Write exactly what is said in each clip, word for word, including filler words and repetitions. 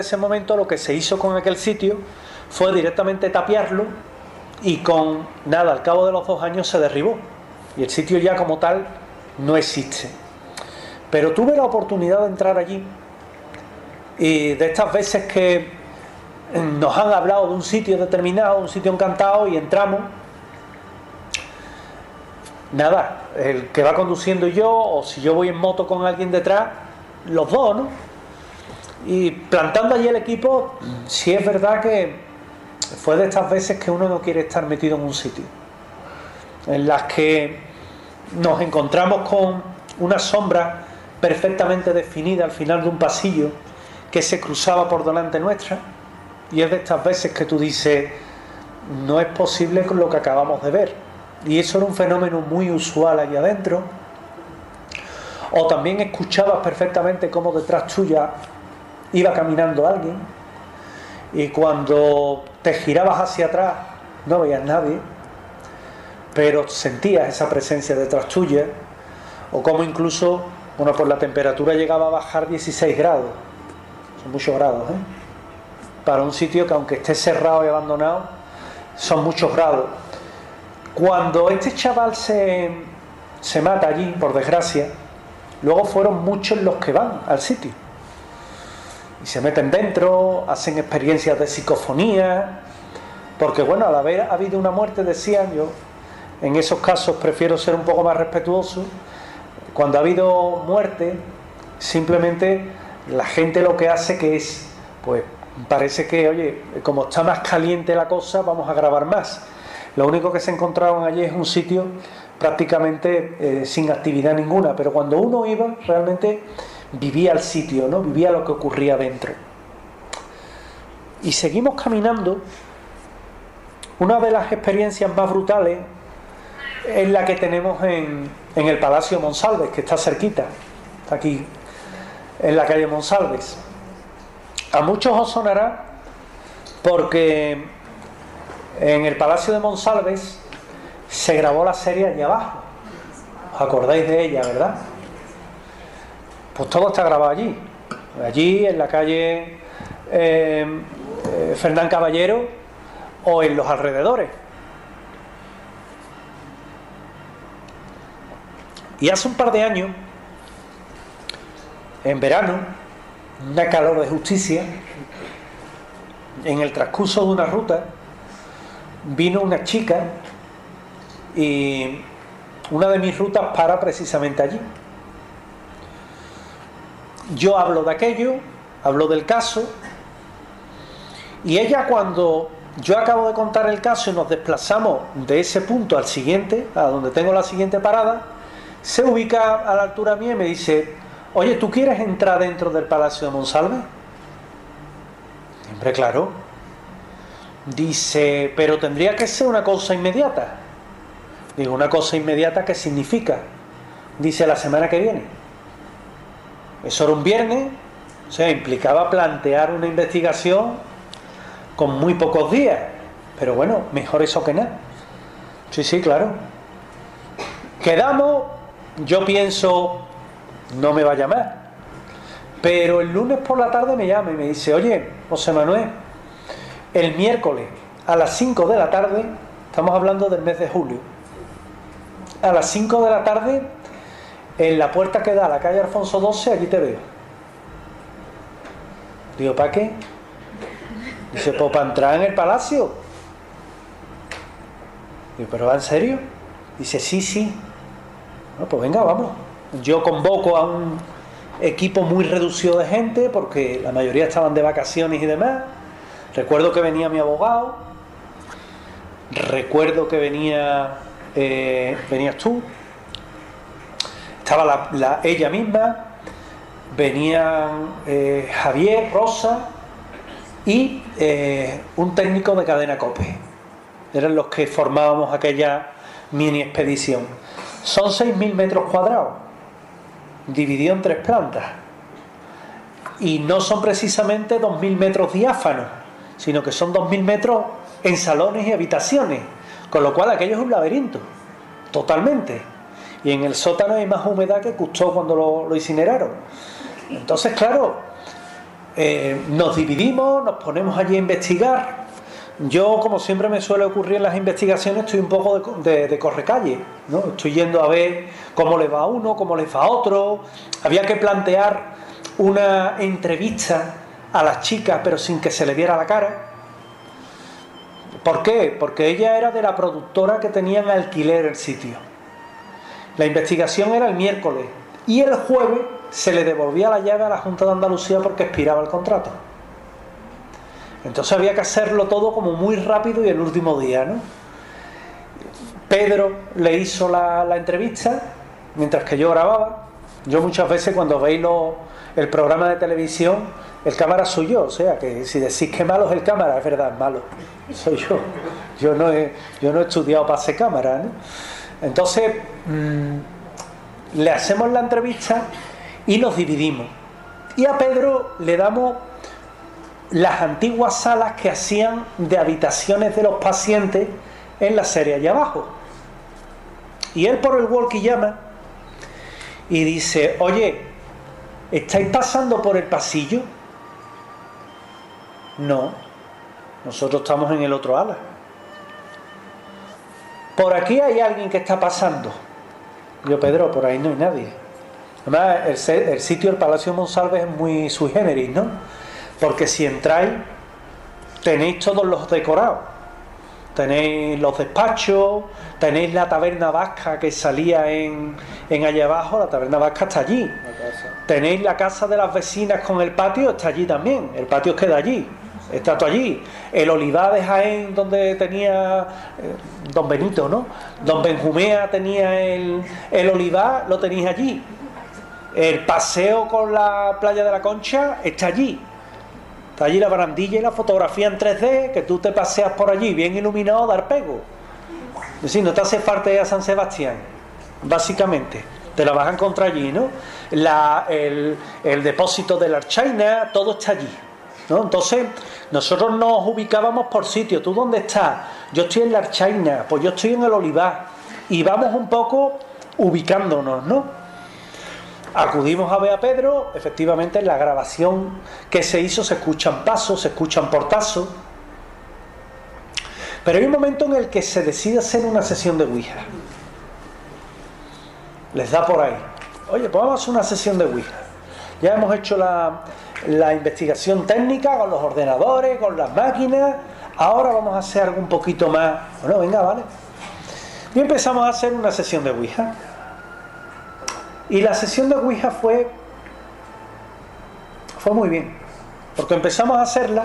ese momento lo que se hizo con aquel sitio fue directamente tapiarlo y con nada, al cabo de los dos años se derribó y el sitio ya como tal no existe. Pero tuve la oportunidad de entrar allí y de estas veces que nos han hablado de un sitio determinado, un sitio encantado, y entramos, nada, el que va conduciendo yo, o si yo voy en moto con alguien detrás, los dos, ¿no? Y plantando allí el equipo, sí es verdad que fue de estas veces que uno no quiere estar metido en un sitio, en las que nos encontramos con una sombra perfectamente definida al final de un pasillo que se cruzaba por delante nuestra, y es de estas veces que tú dices, no es posible con lo que acabamos de ver. Y eso era un fenómeno muy usual allí adentro. O también escuchabas perfectamente cómo detrás tuya iba caminando alguien, y cuando te girabas hacia atrás no veías nadie, pero sentías esa presencia detrás tuya. O como incluso, bueno, pues la temperatura llegaba a bajar dieciséis grados. Son muchos grados, ¿eh? Para un sitio que, aunque esté cerrado y abandonado, son muchos grados. Cuando este chaval se, se mata allí, por desgracia, luego fueron muchos los que van al sitio y se meten dentro, hacen experiencias de psicofonía, porque bueno, al haber habido una muerte, decían, yo en esos casos prefiero ser un poco más respetuoso. Cuando ha habido muerte, simplemente la gente lo que hace que es, pues parece que, oye, como está más caliente la cosa, vamos a grabar más. Lo único que se encontraron allí es un sitio prácticamente eh, sin actividad ninguna, pero cuando uno iba, realmente vivía el sitio, ¿no? Vivía lo que ocurría dentro. Y seguimos caminando. Una de las experiencias más brutales es la que tenemos en, en el Palacio de Monsalves, que está cerquita, está aquí, en la calle Monsalves. A muchos os sonará porque en el Palacio de Monsalves se grabó la serie allí abajo. ¿Os acordáis de ella, verdad? Pues todo está grabado allí. Allí, en la calle eh, eh, Fernán Caballero o en los alrededores. Y hace un par de años, en verano, una calor de justicia, en el transcurso de una ruta, vino una chica y una de mis rutas para precisamente allí. Yo hablo de aquello, hablo del caso, y ella, cuando yo acabo de contar el caso y nos desplazamos de ese punto al siguiente, a donde tengo la siguiente parada, se ubica a la altura mía y me dice: oye, ¿tú quieres entrar dentro del Palacio de Monsalve? Siempre, claro. Dice, pero tendría que ser una cosa inmediata. Digo, ¿una cosa inmediata qué significa? Dice, la semana que viene. Eso era un viernes, o sea, implicaba plantear una investigación con muy pocos días. Pero bueno, mejor eso que nada. Sí, sí, claro. Quedamos, yo pienso, no me va a llamar. Pero el lunes por la tarde me llama y me dice: oye, José Manuel, el miércoles a las cinco de la tarde, estamos hablando del mes de julio, a las cinco de la tarde, en la puerta que da a la calle Alfonso doce, allí te veo. Digo, ¿para qué? Dice, pues para entrar en el palacio. Digo, ¿pero va en serio? Dice, sí, sí. Bueno, pues venga, vamos. Yo convoco a un equipo muy reducido de gente, porque la mayoría estaban de vacaciones y demás. Recuerdo que venía mi abogado, recuerdo que venía eh, venías tú, estaba la, la, ella misma, venían eh, Javier, Rosa y eh, un técnico de cadena COPE. Eran los que formábamos aquella mini expedición. Son seis mil metros cuadrados, dividido en tres plantas, y no son precisamente dos mil metros diáfanos, sino que son dos mil metros en salones y habitaciones, con lo cual aquello es un laberinto, totalmente. Y en el sótano hay más humedad que costó cuando lo, lo incineraron. Entonces, claro, eh, nos dividimos, nos ponemos allí a investigar. Yo, como siempre me suele ocurrir en las investigaciones, estoy un poco de, de, de correcalle, ¿no? Estoy yendo a ver cómo le va a uno, cómo le va a otro. Había que plantear una entrevista a las chicas, pero sin que se le viera la cara. ¿Por qué? Porque ella era de la productora que tenía en alquiler el sitio. La investigación era el miércoles y el jueves se le devolvía la llave a la Junta de Andalucía porque expiraba el contrato. Entonces había que hacerlo todo como muy rápido y el último día, ¿no? Pedro le hizo la, la entrevista mientras que yo grababa. Yo muchas veces cuando veis lo, el programa de televisión, el cámara soy yo, o sea que si decís que malo es el cámara, es verdad, malo soy yo. Yo no he, yo no he estudiado para ser cámara, ¿no? Entonces mmm, le hacemos la entrevista y nos dividimos. Y a Pedro le damos las antiguas salas que hacían de habitaciones de los pacientes en la serie allá abajo. Y él por el walkie llama y dice: oye, ¿estáis pasando por el pasillo? No, nosotros estamos en el otro ala. Por aquí hay alguien que está pasando. Yo: Pedro, por ahí no hay nadie. Además, el, el sitio del Palacio Monsalve es muy sui generis, ¿no? Porque si entráis, tenéis todos los decorados. Tenéis los despachos, tenéis la taberna vasca que salía en, en allá abajo, la taberna vasca está allí. La tenéis la casa de las vecinas con el patio, está allí también. El patio queda allí, está todo allí. El olivar de Jaén, donde tenía eh, don Benito, ¿no? Don Benjumea tenía el, el olivar, lo tenéis allí. El paseo con la playa de la Concha está allí. Está allí la barandilla y la fotografía en tres D, que tú te paseas por allí bien iluminado, dar pego. Es decir, no te hace falta ir a San Sebastián, básicamente. Te la vas a encontrar allí, ¿no? La, el, el depósito de la Archaina, todo está allí, ¿no? Entonces, nosotros nos ubicábamos por sitio. ¿Tú dónde estás? Yo estoy en la Archaina, pues yo estoy en el Olivar. Y vamos un poco ubicándonos, ¿no? Acudimos a ver a Pedro. Efectivamente, en la grabación que se hizo se escuchan pasos, se escuchan portazos. Pero hay un momento en el que se decide hacer una sesión de Ouija. Les da por ahí: oye, pues vamos a hacer una sesión de Ouija. Ya hemos hecho la, la investigación técnica con los ordenadores, con las máquinas. Ahora vamos a hacer algo un poquito más. Bueno, venga, vale. Y empezamos a hacer una sesión de Ouija. Y la sesión de Ouija fue, fue muy bien, porque empezamos a hacerla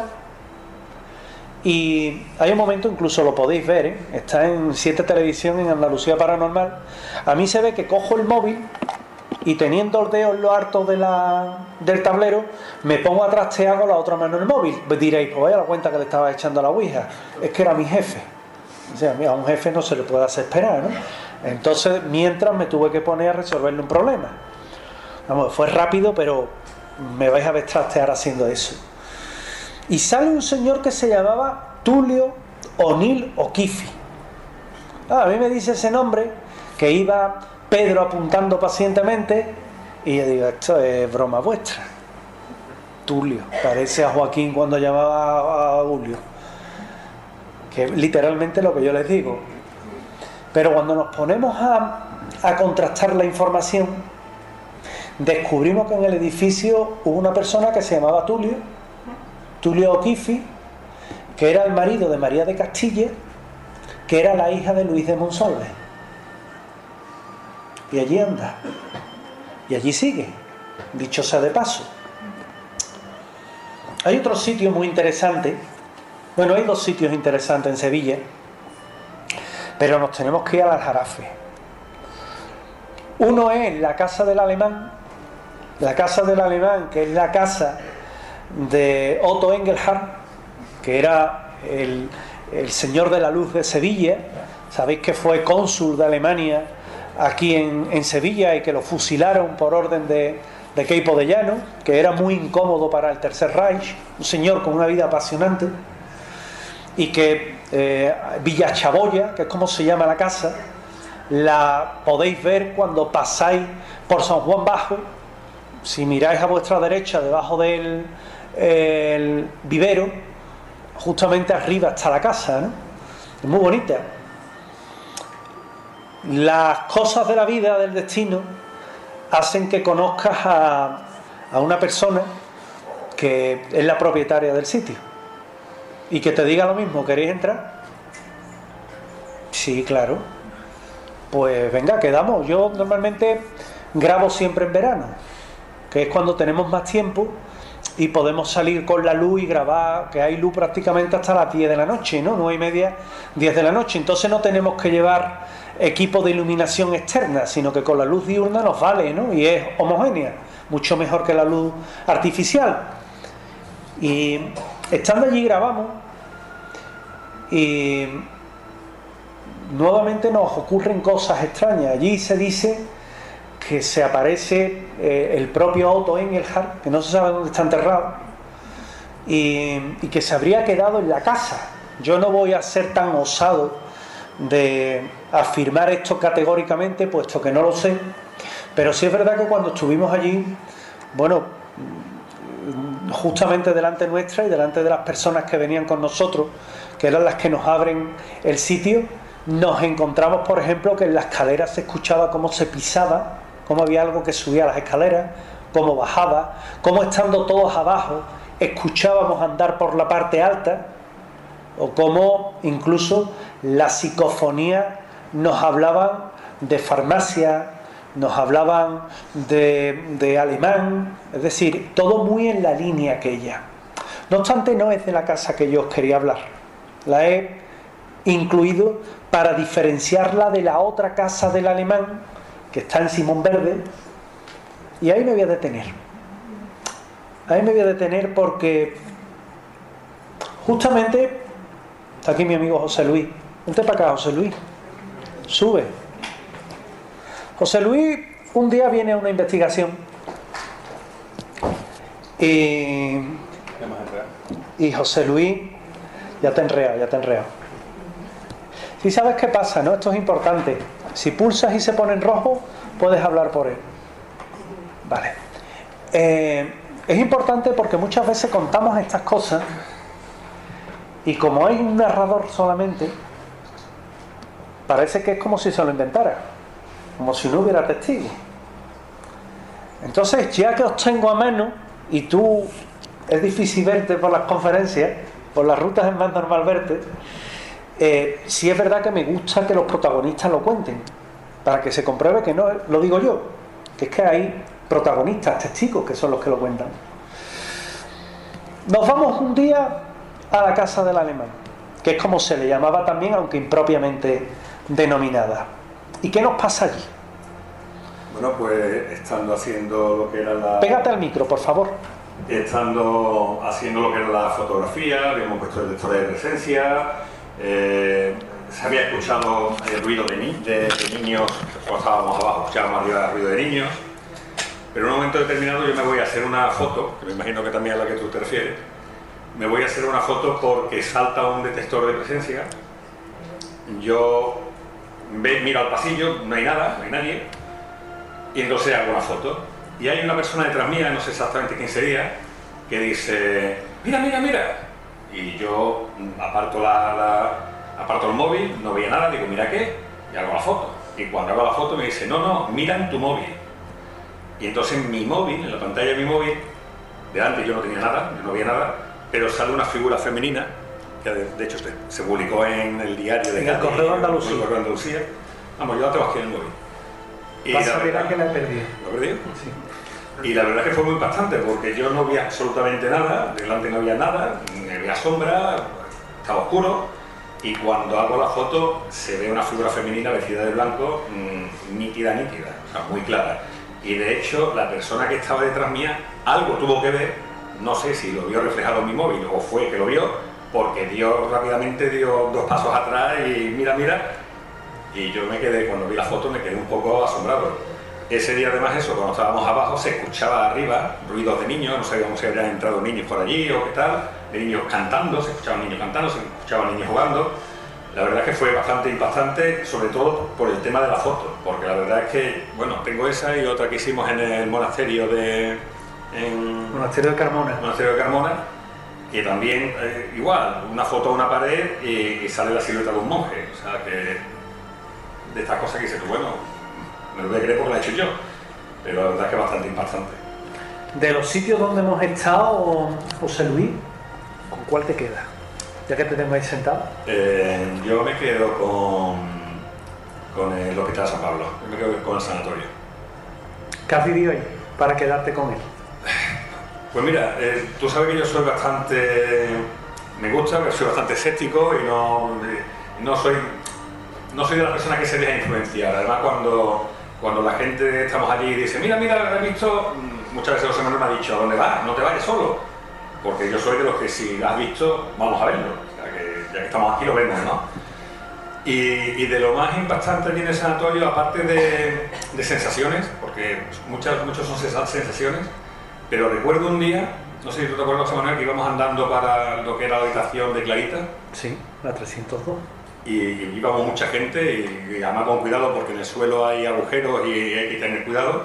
y hay un momento, incluso lo podéis ver, ¿eh? Está en siete Televisión, en Andalucía Paranormal. A mí se ve que cojo el móvil y teniendo el dedo en lo harto de la, del tablero, me pongo a trastear con la otra mano el móvil. Pues diréis: pues vaya la cuenta que le estaba echando a la Ouija. Es que era mi jefe. O sea, a un jefe no se le puede hacer esperar, ¿no? Entonces, mientras me tuve que poner a resolverle un problema. Vamos, fue rápido, pero me vais a ver trastear haciendo eso. Y sale un señor que se llamaba Tulio O'Neill O'Keefe. Ah, a mí me dice ese nombre, que iba Pedro apuntando pacientemente, y yo digo: esto es broma vuestra. Tulio, parece a Joaquín cuando llamaba a Julio. Que literalmente lo que yo les digo. Pero cuando nos ponemos a, a contrastar la información, descubrimos que en el edificio hubo una persona que se llamaba Tulio, Tulio O'Keefe, que era el marido de María de Castilla, que era la hija de Luis de Monsalve. Y allí anda. Y allí sigue, dicho sea de paso. Hay otro sitio muy interesante. Bueno, hay dos sitios interesantes en Sevilla, pero nos tenemos que ir al Aljarafe. Uno es la Casa del Alemán. La Casa del Alemán, que es la casa de Otto Engelhardt, que era el, el señor de la luz de Sevilla. Sabéis que fue cónsul de Alemania aquí en, en Sevilla y que lo fusilaron por orden de, de Queipo de Llano, que era muy incómodo para el Tercer Reich, un señor con una vida apasionante. Y que eh, Villa Chaboya, que es como se llama la casa, la podéis ver cuando pasáis por San Juan Bajo. Si miráis a vuestra derecha, debajo del el vivero, justamente arriba está la casa, ¿no? Es muy bonita. Las cosas de la vida, del destino, hacen que conozcas a, a una persona que es la propietaria del sitio y que te diga lo mismo. ¿Queréis entrar? Sí, claro. Pues venga, quedamos. Yo normalmente grabo siempre en verano, que es cuando tenemos más tiempo y podemos salir con la luz y grabar, que hay luz prácticamente hasta las diez de la noche, ¿no? nueve y media, diez de la noche. Entonces no tenemos que llevar equipo de iluminación externa, sino que con la luz diurna nos vale, ¿no? Y es homogénea, mucho mejor que la luz artificial. Y estando allí grabamos y nuevamente nos ocurren cosas extrañas. Allí se dice que se aparece eh, el propio Otto Engelhardt, que no se sabe dónde está enterrado, y, y que se habría quedado en la casa. Yo no voy a ser tan osado de afirmar esto categóricamente, puesto que no lo sé, pero sí es verdad que cuando estuvimos allí, bueno, justamente delante nuestra y delante de las personas que venían con nosotros, que eran las que nos abren el sitio, nos encontramos, por ejemplo, que en la escalera se escuchaba cómo se pisaba, cómo había algo que subía a las escaleras, cómo bajaba, cómo estando todos abajo escuchábamos andar por la parte alta, o cómo incluso la psicofonía nos hablaban de farmacia, nos hablaban de, de alemán, es decir, todo muy en la línea aquella. No obstante, no es de la casa que yo os quería hablar, la he incluido para diferenciarla de la otra casa del alemán que está en Simón Verde, y ahí me voy a detener. Ahí me voy a detener porque justamente está aquí mi amigo José Luis. Vente para acá, José Luis. Sube. José Luis un día viene a una investigación y, y José Luis ya te enrea, ya te enrea. Si sabes qué pasa, ¿no? Esto es importante. Si pulsas y se pone en rojo, puedes hablar por él. Vale. Eh, es importante porque muchas veces contamos estas cosas y como hay un narrador solamente, parece que es como si se lo inventara, como si no hubiera testigo. Entonces, ya que os tengo a mano y tú es difícil verte por las conferencias, por las rutas es más normal verte, eh, sí es verdad que me gusta que los protagonistas lo cuenten, para que se compruebe que no lo digo yo, que es que hay protagonistas, testigos, que son los que lo cuentan. Nos vamos un día a la casa del alemán, que es como se le llamaba también, aunque impropiamente denominada. ¿Y qué nos pasa allí? Bueno, pues estando haciendo lo que era la... Pégate al micro, por favor. Estando haciendo lo que era la fotografía, habíamos puesto el detector de presencia, eh, se había escuchado el ruido de, ni de, de niños, cuando estábamos abajo escuchábamos arriba el ruido de niños, pero en un momento determinado yo me voy a hacer una foto, que me imagino que también es a la que tú te refieres, me voy a hacer una foto porque salta un detector de presencia, yo ve, miro al pasillo, no hay nada, no hay nadie, y entonces hago una foto. Y hay una persona detrás mía, no sé exactamente quién sería, que dice, mira, mira, mira. Y yo aparto, la, la, aparto el móvil, no veía nada, digo, mira qué, y hago la foto. Y cuando hago la foto me dice, no, no, mira en tu móvil. Y entonces en mi móvil, en la pantalla de mi móvil, delante yo no tenía nada, yo no veía nada, pero sale una figura femenina, que de, de hecho se, se publicó en el diario de en el Correo de Andalucía. En el Correo de Andalucía. Vamos, yo la tengo aquí en el móvil. Y vas a mirar que la he perdido. ¿Lo he perdido? Sí. Y la verdad es que fue muy impactante porque yo no vi absolutamente nada, delante no había nada, no había sombra, estaba oscuro, y cuando hago la foto se ve una figura femenina vestida de blanco, mmm, nítida, nítida, o sea, muy clara. Y de hecho la persona que estaba detrás mía algo tuvo que ver, no sé si lo vio reflejado en mi móvil o fue que lo vio, porque dio rápidamente, dio dos pasos atrás y mira, mira, y yo me quedé, cuando vi la foto me quedé un poco asombrado. Ese día además eso, cuando estábamos abajo se escuchaba arriba ruidos de niños, no sabíamos si habrían entrado niños por allí o qué tal, de niños cantando, se escuchaban niños cantando, se escuchaban niños jugando. La verdad es que fue bastante impactante, sobre todo por el tema de la foto, porque la verdad es que, bueno, tengo esa y otra que hicimos en el monasterio de, en Monasterio de Carmona. Monasterio de Carmona, que también, eh, igual, una foto a una pared y, y sale la silueta de un monje. O sea, que de estas cosas que dices tú, bueno, me lo voy a creer porque lo he hecho yo, pero la verdad es que es bastante impactante. De los sitios donde hemos estado, José Luis, ¿con cuál te quedas? Ya que te tengo ahí sentado. Eh, yo me quedo con, con el Hospital de San Pablo, yo me quedo con el sanatorio. ¿Qué has vivido ahí para quedarte con él? Pues mira, eh, tú sabes que yo soy bastante, me gusta, pero soy bastante escéptico y no, no, soy, no soy de las personas que se deja influenciar. Además, cuando, cuando la gente estamos allí y dice, mira, mira, he visto, muchas veces José Manuel me ha dicho, ¿a dónde vas? No te vayas solo. Porque yo soy de los que si lo has visto, vamos a verlo. O sea, que ya que estamos aquí lo vemos, ¿no? Y, y de lo más impactante aquí en el sanatorio, aparte de, de sensaciones, porque muchas, muchos son sensaciones, pero recuerdo un día, no sé si tú te acuerdas, José Manuel, que íbamos andando para lo que era la habitación de Clarita. Sí, la trescientos dos. Y, y íbamos mucha gente, y, y además con cuidado porque en el suelo hay agujeros y hay que tener cuidado.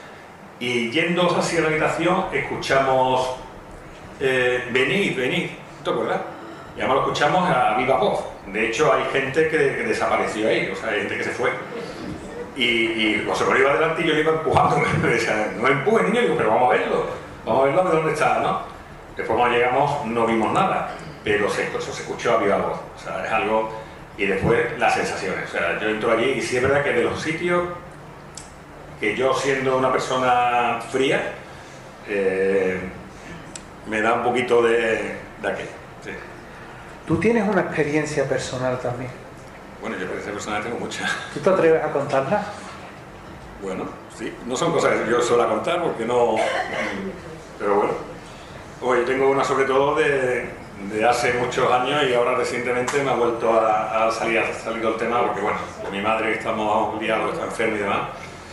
Y yendo hacia la habitación, escuchamos, eh, venid, venid, ¿te acuerdas? Y además lo escuchamos a viva voz. De hecho, hay gente que, que desapareció ahí, o sea, hay gente que se fue. Y, y José Manuel iba adelante y yo le iba empujando, me decía, no me empuje, niño, digo, pero vamos a verlo, vamos a verlo de dónde está, ¿no? Después cuando llegamos no vimos nada, pero se, eso se escuchó a viva voz, o sea, es algo... Y después las sensaciones, o sea, yo entro allí y sí es verdad que de los sitios que yo siendo una persona fría, eh, me da un poquito de, de aquello, sí. Tú tienes una experiencia personal también. Bueno, yo experiencia personal tengo mucha. ¿Tú te atreves a contarla? Bueno, sí, no son cosas que yo suelo contar porque no... Pero bueno, oye, tengo una sobre todo de, de hace muchos años y ahora recientemente me ha vuelto a, a salir ha salido el tema porque bueno, con mi madre estamos liados, está enferma y demás.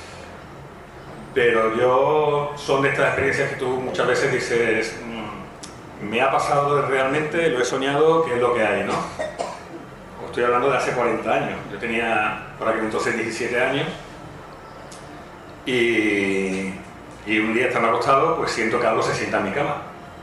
Pero yo son de estas experiencias que tú muchas veces dices, mmm, me ha pasado realmente, lo he soñado, que es lo que hay, ¿no? Estoy hablando de hace cuarenta años, yo tenía por aquel entonces diecisiete años y, y un día estando acostado pues siento que algo se sienta en mi cama.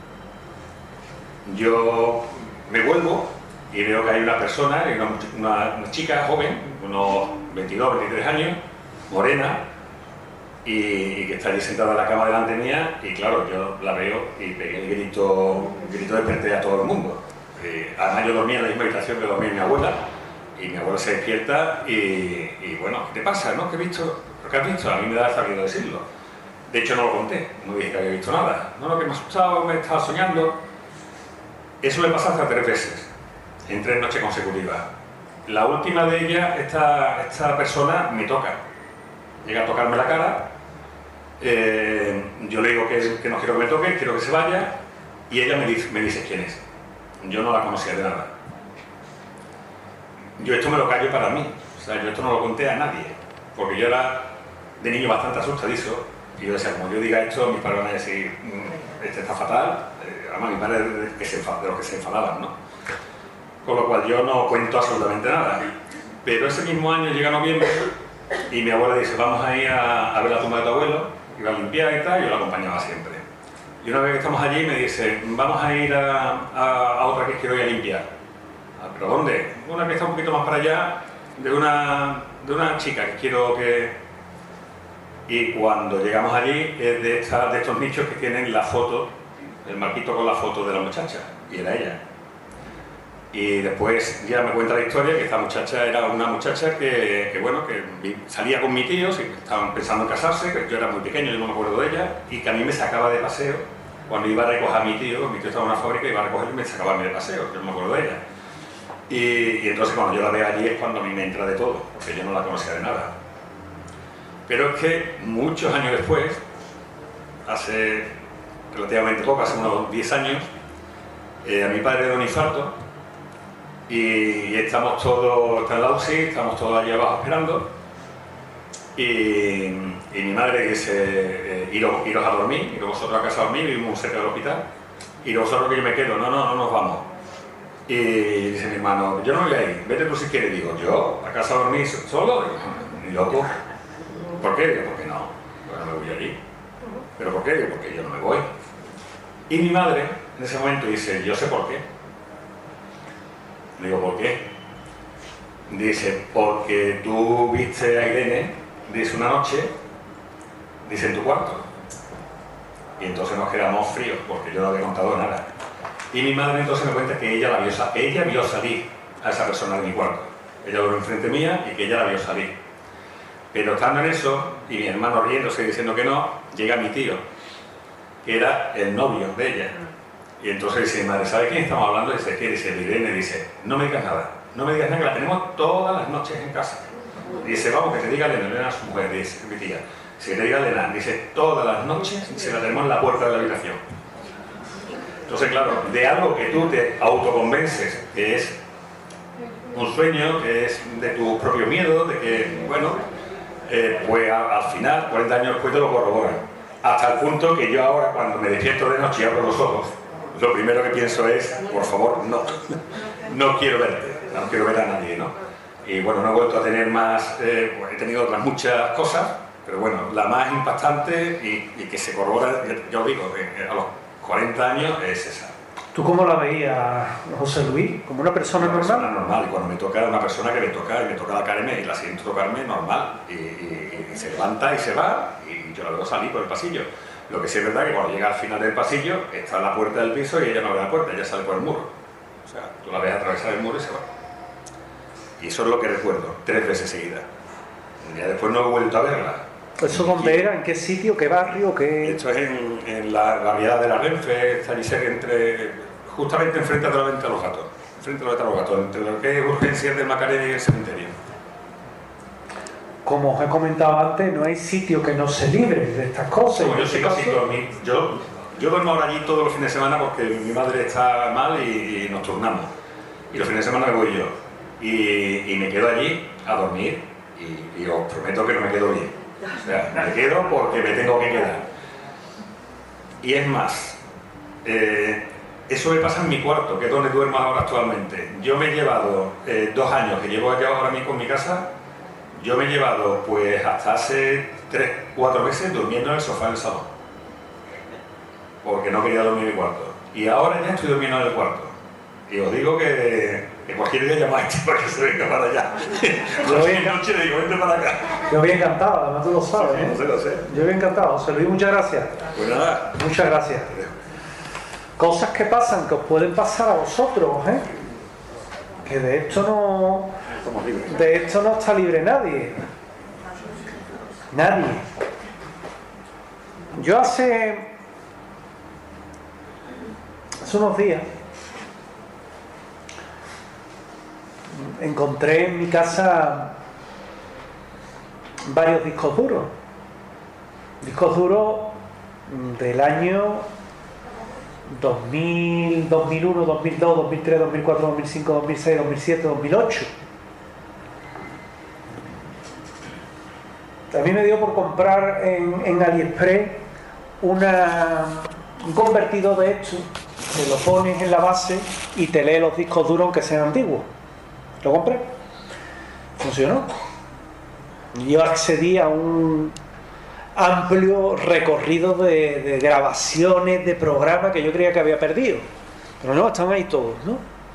Yo me vuelvo y veo que hay una persona, una, una, una chica joven, unos veintidós, veintitrés años, morena, y, y que está allí sentada en la cama delante mía y claro, yo la veo y pegué el grito, el grito desperté a todo el mundo. Eh, además yo dormía en la misma habitación que dormía mi abuela y mi abuela se despierta y, y bueno, ¿qué te pasa? ¿No? ¿Qué has visto? ¿Lo que has visto? A mí me da hasta miedo decirlo. De hecho no lo conté, no dije que había visto nada. No, lo que me ha asustado, me estaba soñando. Eso me pasa hasta tres veces, en tres noches consecutivas. La última de ellas, esta, esta persona me toca. Llega a tocarme la cara, eh, yo le digo que, que no quiero que me toque, quiero que se vaya y ella me dice, me dice quién es. Yo no la conocía de nada. Yo esto me lo callo para mí, o sea, yo esto no lo conté a nadie, porque yo era de niño bastante asustadizo y yo decía, como yo diga esto, mis padres van a decir, mmm, este está fatal, eh, además mis padres de, que se, de los que se enfadaban, ¿no? Con lo cual yo no cuento absolutamente nada. Pero ese mismo año llega noviembre y mi abuela dice, vamos a ir a, a ver la tumba de tu abuelo, iba a limpiar y tal, y yo la acompañaba siempre. Y una vez que estamos allí me dice, vamos a ir a, a, a otra que quiero ir a limpiar. Ah, ¿pero dónde? Una que está un poquito más para allá, de una, de una chica que quiero que... Y cuando llegamos allí es de, esta, de estos nichos que tienen la foto, el marquito con la foto de la muchacha, y era ella. Y después ya me cuenta la historia que esta muchacha era una muchacha que, que bueno, que salía con mi tío, que estaban pensando en casarse, que yo era muy pequeño, yo no me acuerdo de ella, y que a mí me sacaba de paseo cuando iba a recoger a mi tío, mi tío estaba en una fábrica, iba a recogerlo y me sacaba a mí de paseo, yo no me acuerdo de ella. Y, y entonces cuando yo la veo allí es cuando a mí me entra de todo, porque yo no la conocía de nada. Pero es que muchos años después, hace relativamente poco, hace unos diez años, eh, a mi padre le dio un infarto, y estamos todos, está en la U C I, estamos todos allí abajo esperando y, y mi madre dice, eh, iros, iros a dormir, iros vosotros a casa a dormir, vivimos cerca del hospital, y vosotros que yo me quedo, no, no, no nos vamos. Y dice mi hermano, yo no voy a ir, vete tú si quieres. Digo, ¿yo? ¿A casa a dormir solo? Digo, ni loco. ¿Por qué? Digo, ¿por qué no? Bueno, me voy allí. ¿pero por qué? Digo, porque yo no me voy. Y mi madre en ese momento dice, yo sé por qué. Digo, ¿por qué? Dice, porque tú viste a Irene, dice, una noche, dice, en tu cuarto. Y entonces nos quedamos fríos, porque yo no había contado nada. Y mi madre entonces me cuenta que ella, la vio, ella vio salir a esa persona de mi cuarto. Ella lo vio enfrente mía y que ella la vio salir. Pero estando en eso, y mi hermano riéndose y diciendo que no, llega mi tío, que era el novio de ella. Y entonces dice, madre, ¿sabe quién estamos hablando? Dice, ¿qué? Dice, Irene, dice, no me digas nada, no me digas nada, que la tenemos todas las noches en casa. Dice, vamos, que te diga Elena, Elena es su mujer, dice, mi tía. Si te diga Elena, dice, todas las noches se la tenemos en la puerta de la habitación. Entonces, claro, de algo que tú te autoconvences, que es un sueño, que es de tus propios miedos, de que, bueno, eh, pues a, al final, cuarenta años después te lo corroboran. Hasta el punto que yo ahora, cuando me despierto de noche y abro los ojos, lo primero que pienso es, por favor, no, no quiero verte, no quiero ver a nadie, ¿no? Y bueno, no he vuelto a tener más, eh, pues he tenido otras muchas cosas, pero bueno, la más impactante y, y que se corrobora, yo digo, que a los cuarenta años es esa. ¿Tú cómo la veías, José Luis? ¿Como una persona una normal? Persona normal, y cuando me toca una persona que me toca y me toca la carne y la siento tocarme, normal, y, y, y se levanta y se va, y yo la veo salir por el pasillo. Lo que sí es verdad que cuando llega al final del pasillo, está en la puerta del piso y ella no abre la puerta, ella sale por el muro. O sea, tú la ves atravesar el muro y se va. Y eso es lo que recuerdo, tres veces seguidas. Ya después no he vuelto a verla. ¿Eso dónde era? ¿En qué sitio? ¿Qué barrio? ¿Qué...? Esto es en, en la variedad de la Renfe, está allí cerca entre, justamente enfrente de la venta de los gatos. Enfrente de la venta de los gatos, entre lo que es urgencias del Macarena y el cementerio. Como os he comentado antes, no hay sitio que no se libre de estas cosas. Como yo sigo así dormir. Yo, yo duermo ahora allí todos los fines de semana porque mi madre está mal y, y nos turnamos. Y los fines de semana me voy yo. Y, y me quedo allí a dormir y, y os prometo que no me quedo bien. O sea, me quedo porque me tengo que quedar. Y es más, eh, eso me pasa en mi cuarto, que es donde duermo ahora actualmente. Yo me he llevado eh, dos años que llevo allá ahora mismo en mi casa, yo me he llevado pues hasta hace tres, cuatro meses durmiendo en el sofá del salón. Porque no quería dormir en mi cuarto. Y ahora ya estoy durmiendo en el cuarto. Y os digo que, que cualquier día llamáis para que se venga para allá. Yo bien noche le digo, vente para acá. Yo bien encantado, además tú lo sabes, ¿eh? No sé, lo sé. Yo bien encantado. José Luis, muchas gracias. Pues nada. Muchas gracias. Cosas que pasan, que os pueden pasar a vosotros, ¿eh? Que de esto no... Somos libres. De esto no está libre nadie. Nadie. Yo hace... Hace unos días encontré en mi casa varios discos duros. Discos duros del año dos mil, dos mil uno, dos mil dos, dos mil tres, dos mil cuatro, dos mil cinco, dos mil seis, dos mil siete, dos mil ocho. A mí me dio por comprar en, en AliExpress una, un convertidor de esto, que lo pones en la base y te lee los discos duros aunque sean antiguos. Lo compré. Funcionó. Yo accedí a un amplio recorrido de, de grabaciones, de programas que yo creía que había perdido. Pero no, están ahí todos, ¿no?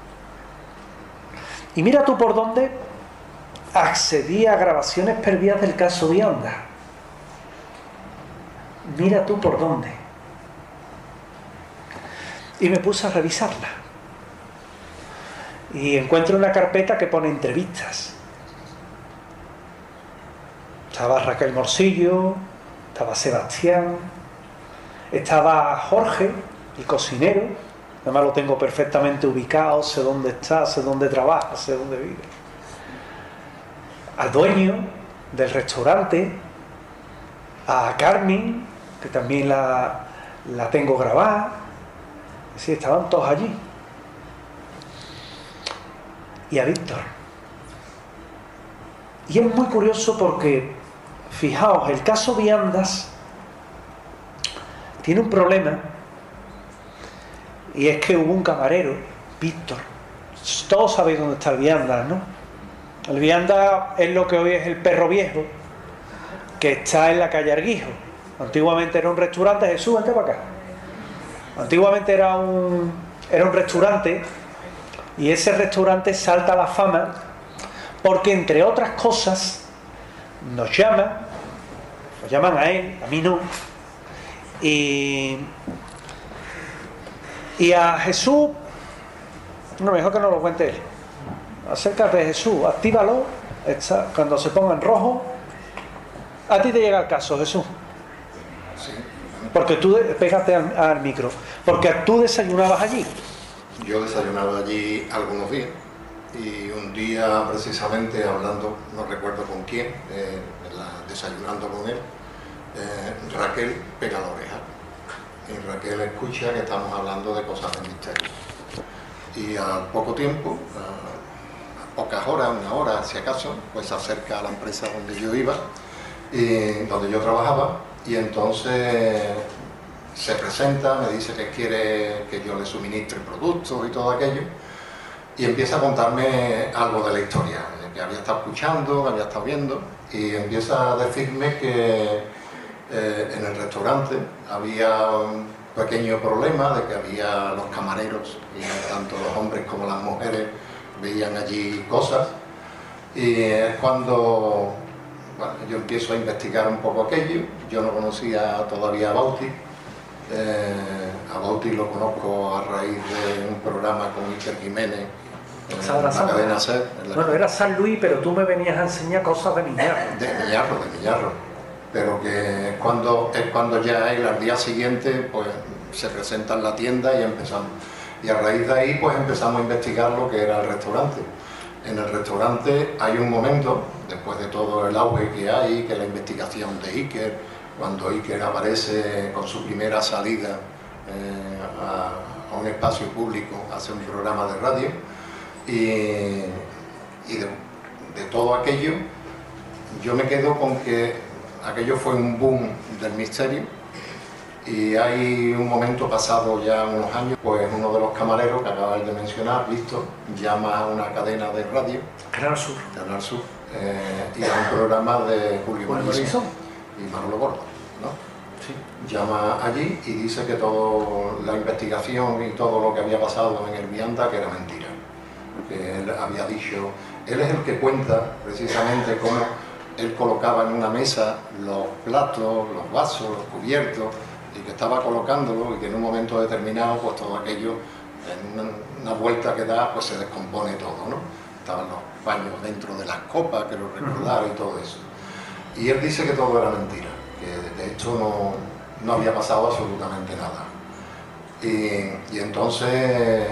Y mira tú por dónde accedí a grabaciones perdidas del caso Vianda. Mira tú por dónde. Y me puse a revisarla. Y encuentro una carpeta que pone entrevistas. Estaba Raquel Morcillo, estaba Sebastián, estaba Jorge, el cocinero. Además lo tengo perfectamente ubicado, sé dónde está, sé dónde trabaja, sé dónde vive. Al dueño del restaurante, a Carmen, que también la, la tengo grabada. Sí, estaban todos allí. Y a Víctor. Y es muy curioso porque, fijaos, el caso Viandas tiene un problema, y es que hubo un camarero, Víctor. Todos sabéis dónde está el Viandas, ¿no? El Viandas es lo que hoy es el Perro Viejo, que está en la calle Arguijo. Antiguamente era un restaurante. Jesús, vente para acá. Antiguamente era un, era un restaurante, y ese restaurante salta a la fama porque, entre otras cosas, nos llaman, nos llaman a él, a mí no, y, y a Jesús, no, mejor que no lo cuente él. Acércate, Jesús, actívalo, está, cuando se ponga en rojo, a ti te llega el caso, Jesús. Sí. Porque tú, pégate al, al micro, porque tú desayunabas allí. Yo desayunaba allí algunos días, y un día precisamente hablando, no recuerdo con quién, eh, la, desayunando con él, eh, Raquel pega la oreja, y Raquel escucha que estamos hablando de cosas de misterio. Y al poco tiempo, a, a pocas horas, una hora si acaso, pues se acerca a la empresa donde yo iba, y donde yo trabajaba, y entonces se presenta, me dice que quiere que yo le suministre productos y todo aquello, y empieza a contarme algo de la historia, que había estado escuchando, que había estado viendo, y empieza a decirme que eh, en el restaurante había un pequeño problema de que había los camareros, y tanto los hombres como las mujeres veían allí cosas, y es cuando bueno, yo empiezo a investigar un poco aquello. Yo no conocía todavía a Bauti. Eh, a Bauti lo conozco a raíz de un programa con Iker Jiménez en la cadena SER. Bueno, era San Luis, pero tú me venías a enseñar cosas de Miñarro. De Miñarro, de Miñarro. Pero que es cuando, es cuando ya él al día siguiente pues se presenta en la tienda y empezamos. Y a raíz de ahí pues empezamos a investigar lo que era el restaurante. En el restaurante hay un momento, después de todo el auge que hay, que la investigación de Iker, cuando Iker aparece con su primera salida eh, a, a un espacio público, hace un programa de radio, y, y de, de todo aquello, yo me quedo con que aquello fue un boom del misterio, y hay un momento pasado ya unos años, pues uno de los camareros que acabáis de mencionar, Víctor, llama a una cadena de radio, Canal Sur, Canal Sur, eh, y a un programa de Julio Marisol y Manolo Gordo, ¿no? Sí. Llama allí y dice que toda la investigación y todo lo que había pasado en el Vianda que era mentira, que él había dicho, él es el que cuenta precisamente cómo él colocaba en una mesa los platos, los vasos, los cubiertos, y que estaba colocándolo, y que en un momento determinado pues todo aquello, en una, una vuelta que da, pues se descompone todo, ¿no? Estaban los baños dentro de las copas, que lo recordara, y todo eso. Y él dice que todo era mentira, que de hecho no, no había pasado absolutamente nada. Y, y entonces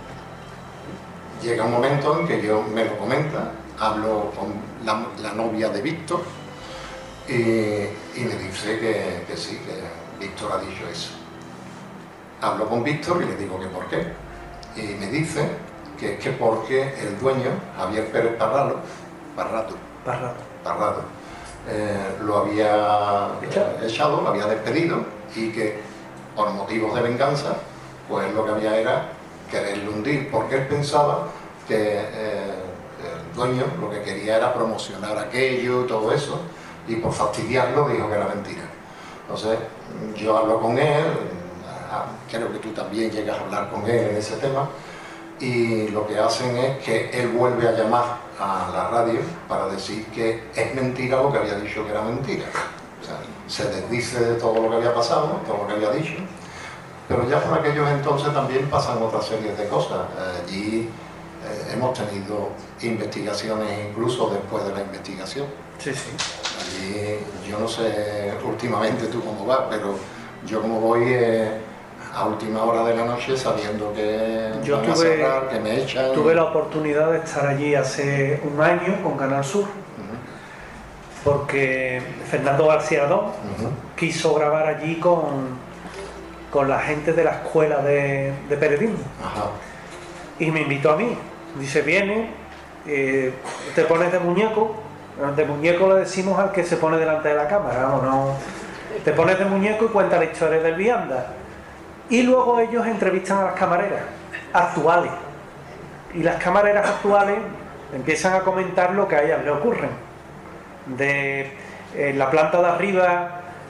llega un momento en que yo me lo comenta, hablo con la, la novia de Víctor, y, y me dice que, que sí, que Víctor ha dicho eso. Hablo con Víctor y le digo que por qué. Y me dice que es que porque el dueño, Javier Pérez Parrado, Parrato, Parrado, Parrado eh, lo había echado. echado, lo había despedido, y que por motivos de venganza, pues lo que había era quererlo hundir, porque él pensaba que eh, el dueño lo que quería era promocionar aquello y todo eso, y por fastidiarlo dijo que era mentira. Entonces yo hablo con él, creo que tú también llegas a hablar con él en ese tema, y lo que hacen es que él vuelve a llamar a la radio para decir que es mentira lo que había dicho que era mentira. O sea, se desdice de todo lo que había pasado, todo lo que había dicho, pero ya por aquellos entonces también pasan otra serie de cosas. Allí eh, hemos tenido investigaciones incluso después de la investigación. Sí, sí. Allí, yo no sé últimamente tú cómo vas, pero yo como voy eh, a última hora de la noche sabiendo que yo van tuve, a cerrar, que me echan. Tuve la oportunidad de estar allí hace un año con Canal Sur, uh-huh. porque Fernando García Adón uh-huh. quiso grabar allí con, con la gente de la escuela de, de periodismo. Ajá. Y me invitó a mí. Dice, viene, eh, te pones de muñeco. De muñeco le decimos al que se pone delante de la cámara, ¿o no? Te pones de muñeco y cuenta la historia del vianda. Y luego ellos entrevistan a las camareras actuales. Y las camareras actuales empiezan a comentar lo que a ellas le ocurren. De eh, la planta de arriba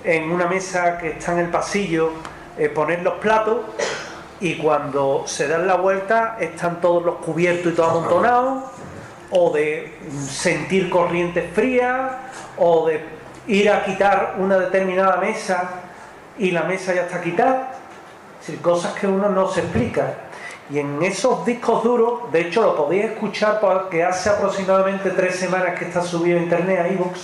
en una mesa que está en el pasillo, eh, poner los platos, y cuando se dan la vuelta están todos los cubiertos y todo amontonado, o de sentir corrientes frías, o de ir a quitar una determinada mesa y la mesa ya está quitada. Es decir, cosas que uno no se explica. Y en esos discos duros, de hecho lo podéis escuchar porque hace aproximadamente tres semanas que está subido a internet, a iVoox,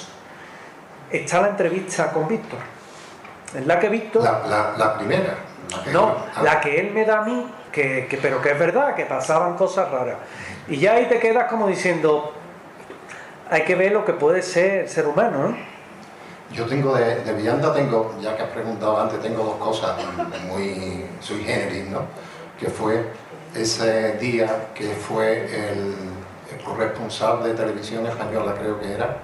está la entrevista con Víctor, en la que Víctor... La, la, la primera. La que no, ah. la que él me da a mí, que, que, pero que es verdad, que pasaban cosas raras. Y ya ahí te quedas como diciendo, hay que ver lo que puede ser el ser humano, ¿no? Yo tengo de, de Villanda, tengo, ya que has preguntado antes, tengo dos cosas muy sui generis, ¿no? Que fue ese día que fue el, el corresponsal de Televisión Española, creo que era.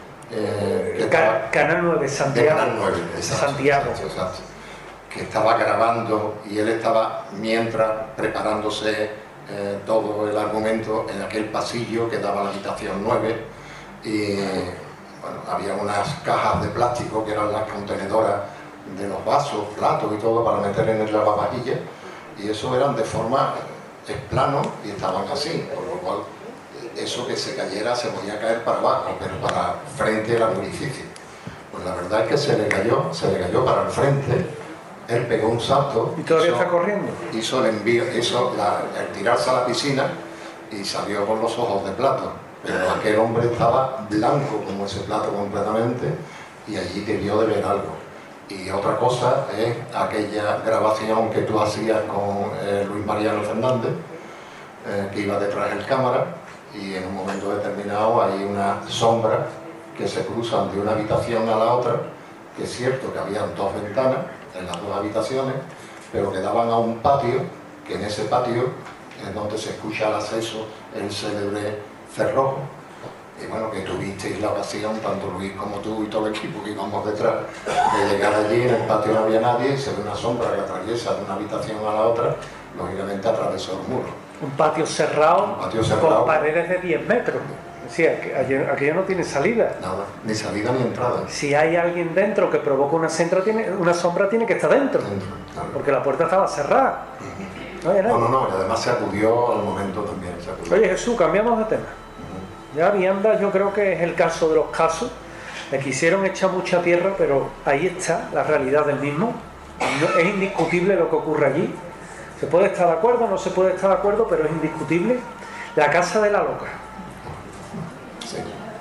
Eh, que Ca estaba, Canal nueve, Santiago. Canal nueve, exacto, Santiago. Exacto, exacto. Que estaba grabando y él estaba mientras preparándose eh, todo el argumento en aquel pasillo que daba a la habitación nueve, y bueno, había unas cajas de plástico que eran las contenedoras de los vasos, platos y todo para meter en el lavavajillas, y eso eran de forma es plano y estaban así, por lo cual eso que se cayera se podía caer para abajo, pero para frente era muy difícil. Pues la verdad es que se le cayó, se le cayó para el frente. Él pegó un salto. ¿Y todavía hizo, está corriendo? Hizo el envío, hizo la, el tirarse a la piscina y salió con los ojos de plato. Pero aquel hombre estaba blanco como ese plato completamente, y allí debió de ver algo. Y otra cosa es aquella grabación que tú hacías con eh, Luis Mariano Fernández, eh, que iba detrás del cámara, y en un momento determinado hay una sombra que se cruzan de una habitación a la otra, que es cierto que habían dos ventanas en las dos habitaciones, pero que daban a un patio, que en ese patio es donde se escucha el acceso, el célebre cerrojo. Y bueno, que tuvisteis la ocasión, tanto Luis como tú y todo el equipo que íbamos detrás, de llegar allí. En el patio no había nadie y se ve una sombra que atraviesa de una habitación a la otra, lógicamente atravesó el muro. Un patio cerrado, un patio cerrado con paredes de diez metros. Decía, que aquello no tiene salida. Nada, ni salida ni entrada. Si hay alguien dentro que provoca una sombra, tiene, una sombra tiene que estar dentro, dentro claro. Porque la puerta estaba cerrada. Uh-huh. No, no, no, no, y además se acudió al momento también. Se acudió. Oye, Jesús, cambiamos de tema. Uh-huh. Ya Vianda yo creo que es el caso de los casos. Le quisieron echar mucha tierra, pero ahí está la realidad del mismo. No, es indiscutible lo que ocurre allí. Se puede estar de acuerdo, no se puede estar de acuerdo, pero es indiscutible. La casa de la loca. Sí.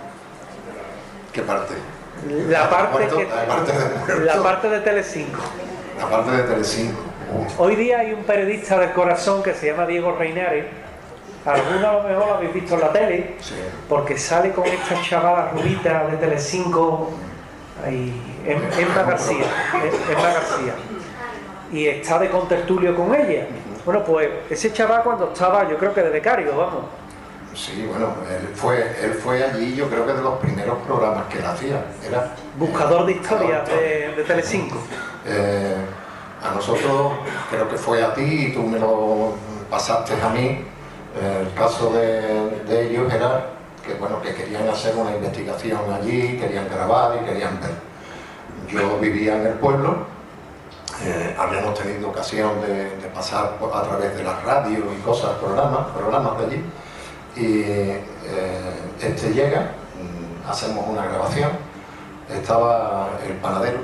¿Qué parte? La parte, muerto, que, la parte de la parte de Telecinco. La parte de Telecinco. Uh. Hoy día hay un periodista del corazón que se llama Diego Reinares. Algunos a lo mejor lo habéis visto en la tele, sí. Porque sale con esta chavala rubita de Telecinco, ahí, Emma García, Emma García, y está de contertulio con ella. Bueno, pues ese chaval cuando estaba, yo creo que de becario, vamos. Sí, bueno, él fue, él fue allí, yo creo que de los primeros programas que él hacía. Era buscador de historias de, de Telecinco. Eh, a nosotros, creo que fue a ti y tú me lo pasaste a mí. Eh, el caso de, de ellos era que, bueno, que querían hacer una investigación allí, querían grabar y querían ver. Yo vivía en el pueblo, eh, habíamos tenido ocasión de, de pasar por, a través de las radios y cosas, programas, programas de allí. Y eh, este llega, hacemos una grabación, estaba el panadero,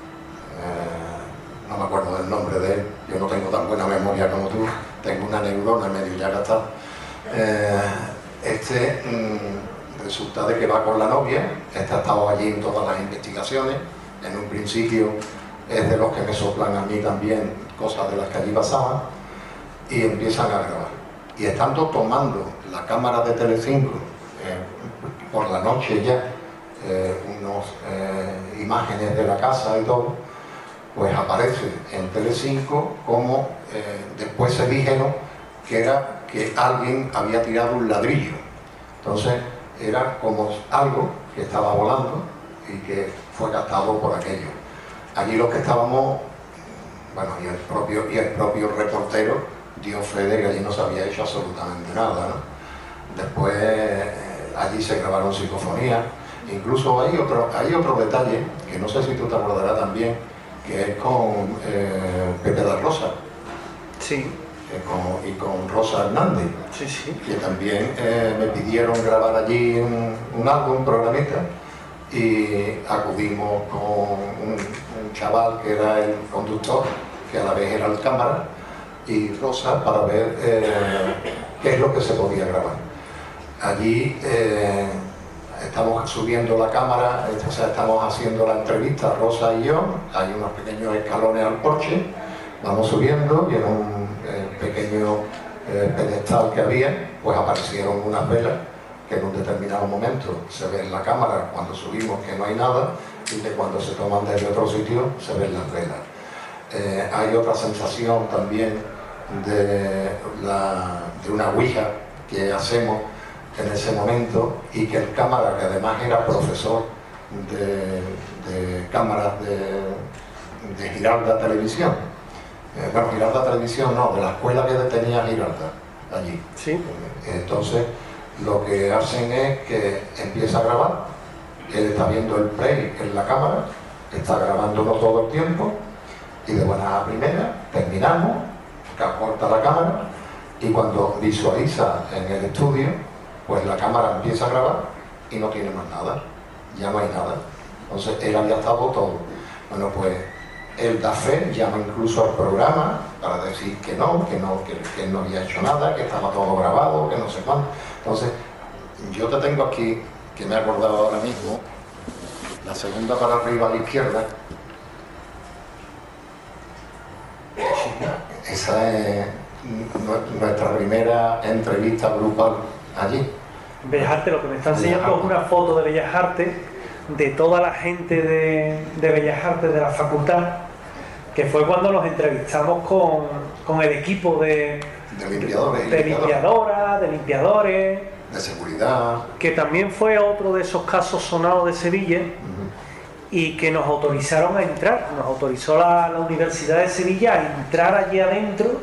eh, no me acuerdo del nombre de él, yo no tengo tan buena memoria como tú, tengo una neurona medio ya gastada. Eh, este mmm, resulta de que va con la novia, este ha estado allí en todas las investigaciones, en un principio es de los que me soplan a mí también cosas de las que allí pasaban, y empiezan a grabar. Y estando tomando la cámara de Telecinco eh, por la noche ya, eh, unas eh, imágenes de la casa y todo, pues aparece en Telecinco como eh, después se dijeron que era que alguien había tirado un ladrillo. Entonces era como algo que estaba volando y que fue captado por aquello. Allí los que estábamos, bueno, y el propio, y el propio reportero dio fe de que allí no se había hecho absolutamente nada, ¿no? Después eh, allí se grabaron psicofonías. Incluso hay otro, hay otro detalle, que no sé si tú te acordarás también, que es con eh, Pepe da Rosa. Sí. Eh, con, y con Rosa Hernández. Sí, sí. Que también eh, me pidieron grabar allí un, un álbum, un programita, y acudimos con un, un chaval que era el conductor, que a la vez era el cámara, y Rosa, para ver eh, qué es lo que se podía grabar. Allí eh, estamos subiendo la cámara, o sea, estamos haciendo la entrevista, Rosa y yo, hay unos pequeños escalones al porche, vamos subiendo y en un eh, pequeño eh, pedestal que había, pues aparecieron unas velas que en un determinado momento se ve en la cámara cuando subimos que no hay nada, y de cuando se toman desde otro sitio se ven las velas. Eh, hay otra sensación también de, la, de una ouija que hacemos en ese momento, y que el cámara, que además era profesor de, de cámaras de, de Giralda Televisión, eh, bueno, Giralda Televisión no, de la escuela que tenía Giralda allí. Sí. Entonces lo que hacen es que empieza a grabar, él está viendo el play en la cámara, está grabándolo todo el tiempo, y de buena a primera terminamos, corta la cámara, y cuando visualiza en el estudio, pues la cámara empieza a grabar y no tiene más nada, ya no hay nada. Entonces él había estado todo. Bueno, pues él da fe, llama incluso al programa para decir que no, que no, que, que él no había hecho nada, que estaba todo grabado, que no sé cuánto. Entonces, yo te tengo aquí, que me he acordado ahora mismo, la segunda para arriba a la izquierda. Esa es nuestra primera entrevista grupal allí. Bellas Artes, lo que me está enseñando es una foto de Bellas Artes, de toda la gente de, de Bellas Artes de la facultad, que fue cuando nos entrevistamos con, con el equipo de, de limpiadores, de limpiadoras, de limpiadores, de seguridad, que también fue otro de esos casos sonados de Sevilla. Uh-huh. Y que nos autorizaron a entrar, nos autorizó la, la Universidad de Sevilla a entrar allí adentro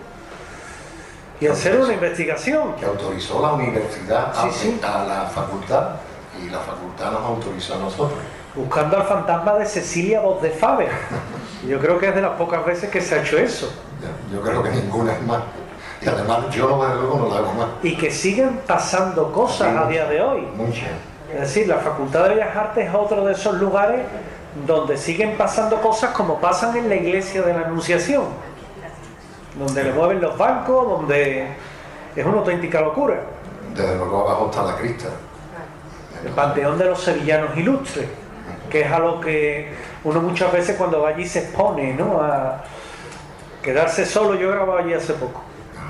y hacer una investigación. Que autorizó la universidad a, sí, sí. a la facultad, y la facultad nos autorizó a nosotros. Buscando al fantasma de Cecilia Voz de Faber. Yo creo que es de las pocas veces que se ha hecho eso. Yo creo que ninguna es más. Y además yo desde luego no la hago más. Y que siguen pasando cosas sí, a día de hoy. Muchas. Es decir, la Facultad de Bellas Artes es otro de esos lugares donde siguen pasando cosas como pasan en la iglesia de la Anunciación, donde le mueven los bancos, donde es una auténtica locura. Desde luego abajo está la crista. El panteón de los sevillanos ilustres, que es a lo que uno muchas veces cuando va allí se expone, ¿no? A quedarse solo. Yo grababa allí hace poco.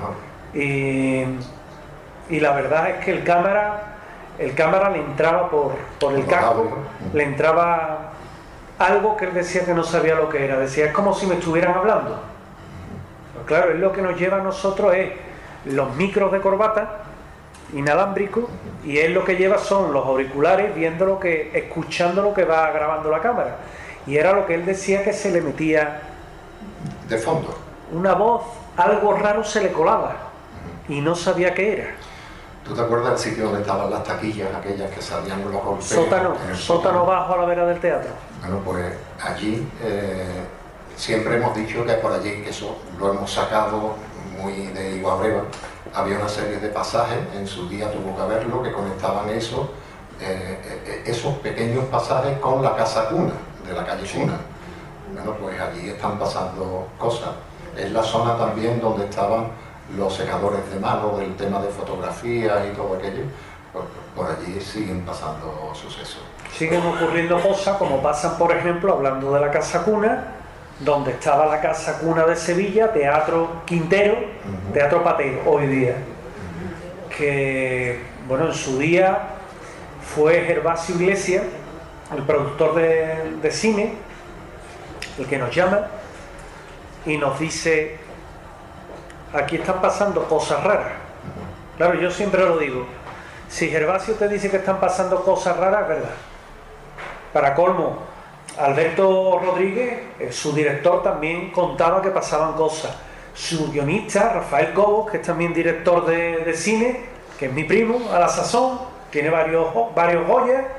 Y, y la verdad es que el cámara, el cámara le entraba por, por el casco, le entraba algo que él decía que no sabía lo que era. Decía, es como si me estuvieran hablando. Pues claro, es lo que nos lleva a nosotros es los micros de corbata inalámbricos, y él lo que lleva son los auriculares, viendo lo que, escuchando lo que va grabando la cámara. Y era lo que él decía que se le metía de fondo. Una voz, algo raro se le colaba y no sabía qué era. ¿Tú te acuerdas del sitio donde estaban las taquillas, aquellas que salían los golpes? Sótano, sótano bajo a la vera del teatro. Bueno, pues allí eh, siempre hemos dicho que por allí, que eso lo hemos sacado muy de igual breva, había una serie de pasajes, en su día tuvo que haberlo, que conectaban eso, eh, eh, esos pequeños pasajes con la casa cuna, de la calle Cuna. Bueno, pues allí están pasando cosas. Es la zona también donde estaban los secadores de mano del tema de fotografía y todo aquello. Por, por allí siguen pasando sucesos. Siguen ocurriendo cosas como pasan, por ejemplo, hablando de la Casa Cuna, donde estaba la Casa Cuna de Sevilla, Teatro Quintero, uh-huh. Teatro Patero, hoy día. Uh-huh. Que, bueno, en su día fue Gervasio Iglesias, el productor de, de cine, el que nos llama y nos dice, aquí están pasando cosas raras. Claro, yo siempre lo digo, si Gervasio te dice que están pasando cosas raras, es verdad. Para colmo, Alberto Rodríguez, eh, su director, también contaba que pasaban cosas. Su guionista, Rafael Cobos, que es también director de, de cine, que es mi primo, a la sazón, tiene varios, varios joyas,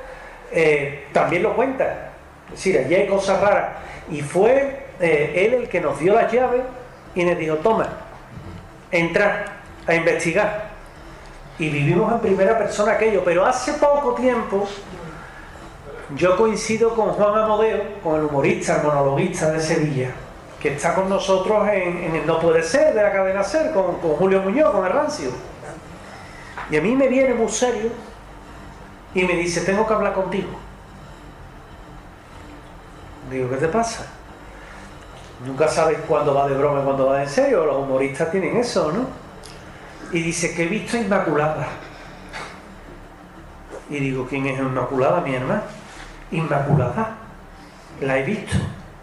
eh, también lo cuenta. Es decir, allí hay cosas raras. Y fue eh, él el que nos dio las llaves y nos dijo, toma, entra a investigar. Y vivimos en primera persona aquello. Pero hace poco tiempo yo coincido con Juan Amodeo, con el humorista, el monologuista de Sevilla, que está con nosotros en, en el No Puede Ser de la cadena SER, con, con Julio Muñoz, con el Rancio. Y a mí me viene muy serio y me dice, tengo que hablar contigo. Digo, ¿qué te pasa? Nunca sabes cuándo va de broma y cuándo va de en serio. Los humoristas tienen eso, ¿no? Y dice que he visto Inmaculada. Y digo, ¿quién es Inmaculada, mi hermana? Inmaculada, la he visto.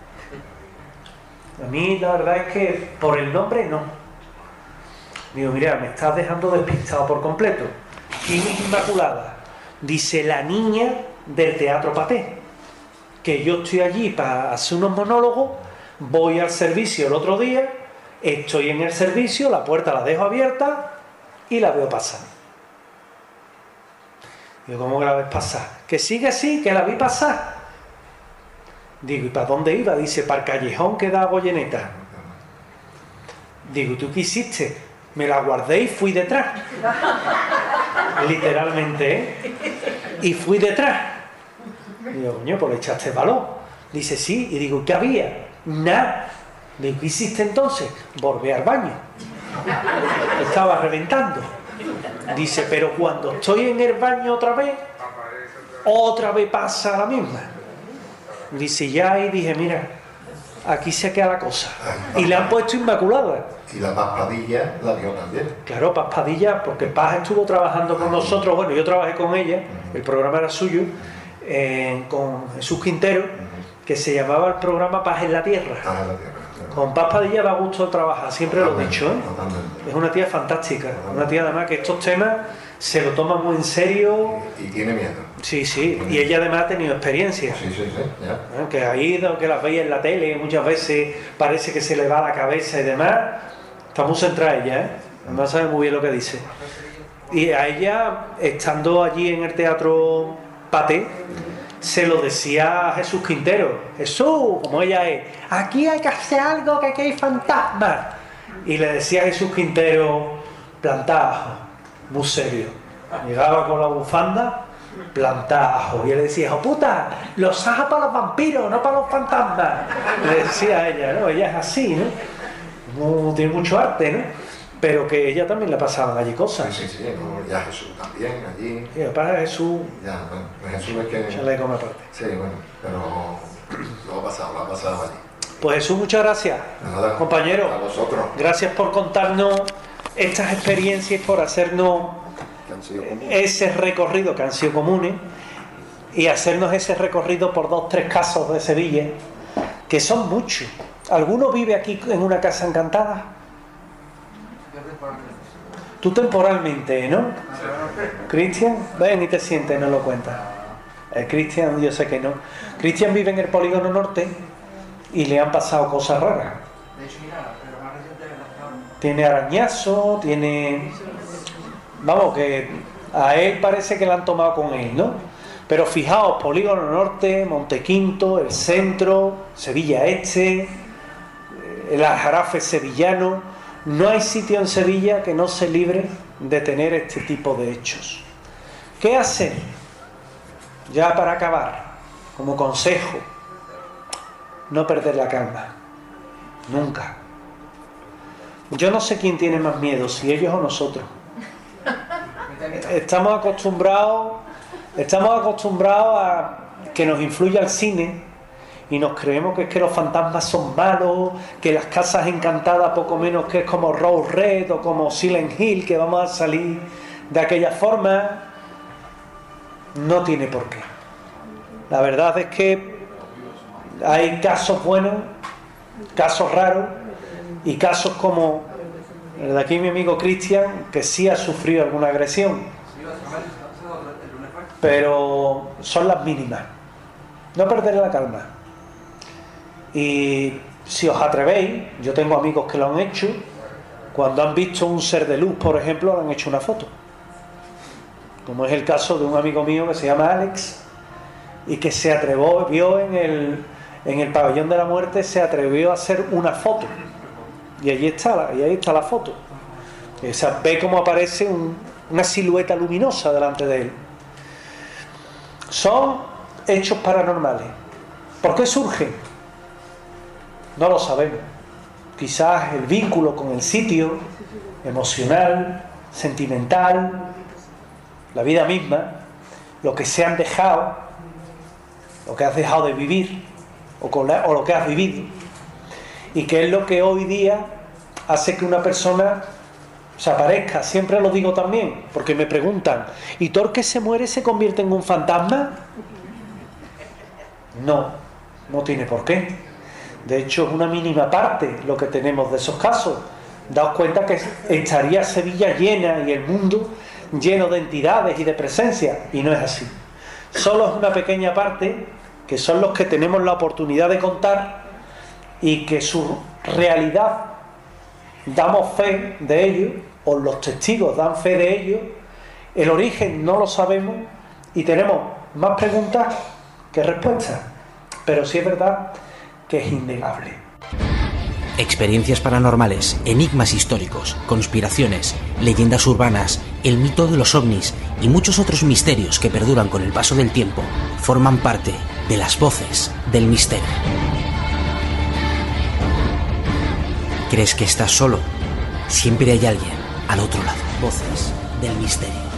A mí la verdad es que por el nombre no. Digo, mira, me estás dejando despistado por completo. ¿Quién es Inmaculada? Dice, la niña del Teatro Paté, que yo estoy allí para hacer unos monólogos, voy al servicio el otro día, estoy en el servicio, la puerta la dejo abierta y la veo pasar. Digo, ¿cómo que la ves pasar? Que sigue así, que la vi pasar. Digo, ¿y para dónde iba? Dice, para el callejón que da a Goyeneta. Digo, ¿tú qué hiciste? Me la guardé y fui detrás. Literalmente, ¿eh? Y fui detrás. Digo, coño, pues le echaste valor. Dice, sí. Y digo, ¿qué había? Nada. Digo, ¿qué hiciste entonces? Volví al baño. Estaba reventando. Dice, pero cuando estoy en el baño otra vez, otra vez pasa la misma. Dice, ya, y dije, mira, aquí se queda la cosa. Y le han puesto Inmaculada. Y la Paz Padilla la vio también. Claro, Paz Padilla, porque Paz estuvo trabajando con nosotros, bueno, yo trabajé con ella, el programa era suyo, eh, con Jesús Quintero, que se llamaba el programa Paz en la Tierra. Paz en la Tierra. Con Paz Padilla da gusto trabajar, siempre lo he dicho, ¿eh? Es una tía fantástica, una tía además que estos temas se lo toma muy en serio. Y, y tiene miedo. Sí, sí, y ella además ha tenido experiencia. Sí, sí, sí, ya. Que ha ido, que las veía en la tele, muchas veces parece que se le va la cabeza y demás. Está muy centrada ella, ¿eh? No sabe muy bien lo que dice. Y a ella, estando allí en el Teatro Paté, se lo decía a Jesús Quintero. Jesús, como ella es, aquí hay que hacer algo, que aquí hay fantasmas. Y le decía a Jesús Quintero, plantajo, muy serio. Llegaba con la bufanda, plantajo. Y él le decía, hijo puta, los ajas para los vampiros, no para los fantasmas. Le decía a ella, ¿no? Ella es así, ¿no? No, tiene mucho arte, ¿no? Pero que ella también le pasaban allí cosas. Sí, sí, sí, no, ya Jesús también allí. Sí, para Jesús. Ya, bueno, Jesús es que. Ya le come aparte. Sí, bueno, pero lo ha pasado, lo ha pasado allí. Pues Jesús, muchas gracias. Nada, compañero. A vosotros. Gracias por contarnos estas experiencias, por hacernos ese recorrido que han sido comunes y hacernos ese recorrido por dos, tres casos de Sevilla, que son muchos. ¿Alguno vive aquí en una casa encantada? Tú temporalmente, ¿no? Cristian, ven y te sientes, no lo cuentas. El Cristian, yo sé que no. Cristian vive en el Polígono Norte y le han pasado cosas raras. Tiene arañazo, tiene... Vamos, que a él parece que la han tomado con él, ¿no? Pero fijaos, Polígono Norte, Montequinto, el centro, Sevilla Este, el Aljarafe sevillano. No hay sitio en Sevilla que no se libre de tener este tipo de hechos. ¿Qué hacer? Ya para acabar, como consejo, no perder la calma. Nunca. Yo no sé quién tiene más miedo, si ellos o nosotros. Estamos acostumbrados, estamos acostumbrados a que nos influya el cine y nos creemos que es que los fantasmas son malos, que las casas encantadas poco menos que es como Rose Red o como Silent Hill, que vamos a salir de aquella forma. No tiene por qué. La verdad es que hay casos buenos, casos raros y casos como el de aquí mi amigo Cristian, que sí ha sufrido alguna agresión, pero son las mínimas. No perder la calma. Y si os atrevéis, yo tengo amigos que lo han hecho, cuando han visto un ser de luz, por ejemplo, le han hecho una foto, como es el caso de un amigo mío que se llama Alex, y que se atrevió en el, en el pabellón de la muerte, se atrevió a hacer una foto. Y allí está, y ahí está la foto. O sea, ve cómo aparece un, una silueta luminosa delante de él. Son hechos paranormales. ¿Por qué surgen? No lo sabemos. Quizás el vínculo con el sitio, emocional, sentimental, la vida misma, lo que se han dejado, lo que has dejado de vivir, o, con la, o lo que has vivido, y que es lo que hoy día hace que una persona se aparezca. Siempre lo digo también, porque me preguntan, ¿y todo el que se muere se convierte en un fantasma? No, no tiene por qué. De hecho, es una mínima parte lo que tenemos de esos casos. Daos cuenta que estaría Sevilla llena y el mundo lleno de entidades y de presencia, y no es así. Solo es una pequeña parte, que son los que tenemos la oportunidad de contar y que su realidad damos fe de ello, o los testigos dan fe de ello. El origen no lo sabemos y tenemos más preguntas que respuestas, pero sí es verdad que es innegable. Experiencias paranormales, enigmas históricos, conspiraciones, leyendas urbanas, el mito de los ovnis y muchos otros misterios que perduran con el paso del tiempo forman parte de las voces del misterio. ¿Crees que estás solo? Siempre hay alguien al otro lado. Voces del misterio.